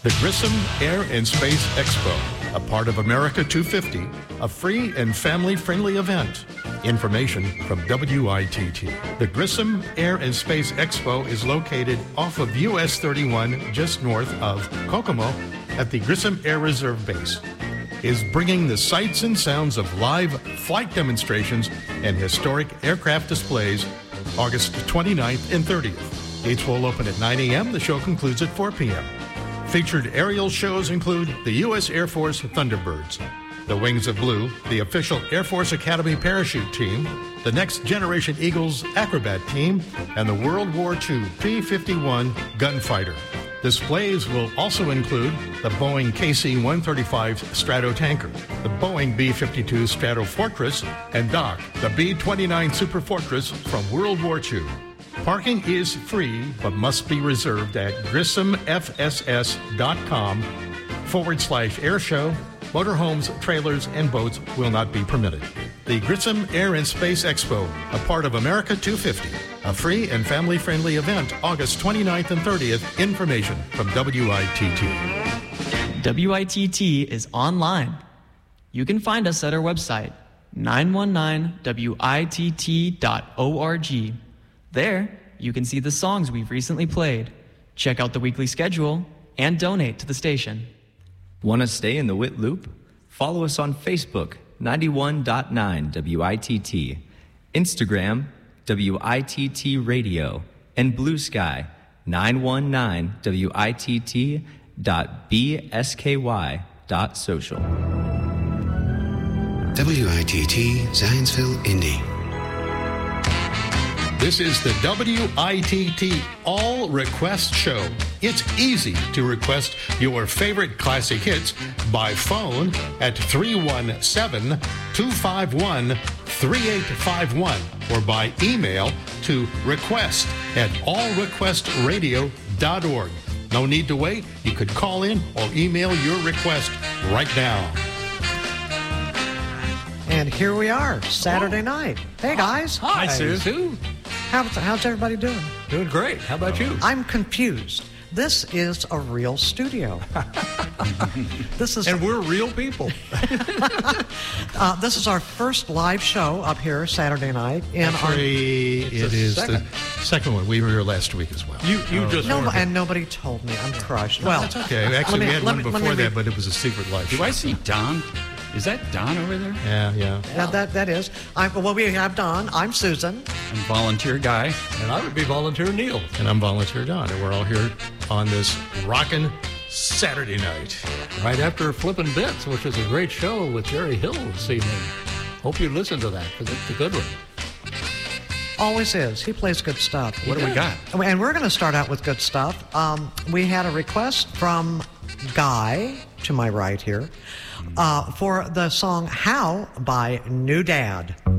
The Grissom Air and Space Expo, a part of America 250, a free and family-friendly event. Information from WITT. The Grissom Air and Space Expo is located off of US 31 just north of Kokomo at the Grissom Air Reserve Base. Is bringing the sights and sounds of live flight demonstrations and historic aircraft displays August 29th and 30th. Gates will open at 9 a.m. The show concludes at 4 p.m. Featured aerial shows include the U.S. Air Force Thunderbirds, the Wings of Blue, the official Air Force Academy parachute team, the Next Generation Eagles acrobat team, and the World War II P-51 gunfighter. Displays will also include the Boeing KC-135 Stratotanker, the Boeing B-52 Stratofortress, and Doc, the B-29 Superfortress from World War II. Parking is free, but must be reserved at grissomfss.com/airshow. Motorhomes, trailers, and boats will not be permitted. The Grissom Air and Space Expo, a part of America 250, a free and family-friendly event, August 29th and 30th. Information from WITT. WITT is online. You can find us at our website, 919witt.org. There, you can see the songs we've recently played, check out the weekly schedule, and donate to the station. Want to stay in the WIT loop? Follow us on Facebook, 91.9 WITT, Instagram, WITT Radio, and Blue Sky, 919witt.bsky.social. WITT Zionsville, Indy. This is the WITT All Request Show. It's easy to request your favorite classic hits by phone at 317-251-3851 or by email to request@allrequestradio.org. No need to wait. You could call in or email your request right now. And here we are, Saturday night. Hey, guys. Hi, Sue. How's everybody doing? Doing great. How about you? I'm confused. This is a real studio. And we're real people. This is our first live show up here Saturday night. Actually, it is the second one. We were here last week as well. And nobody told me. I'm crushed. No, Well, that's okay. Actually, we had one before that, but it was a secret live show. Do I see Don? Is that Don over there? Yeah. That is. We have Don. I'm Susan. I'm volunteer Guy. And I would be volunteer Neil. And I'm volunteer Don. And we're all here on this rockin' Saturday night. Right after Flippin' Bits, which is a great show with Jerry Hill this evening. Hope you listen to that, because it's a good one. Always is. He plays good stuff. What do we got? And we're going to start out with good stuff. We had a request from Guy, to my right here, for the song How by New Dad.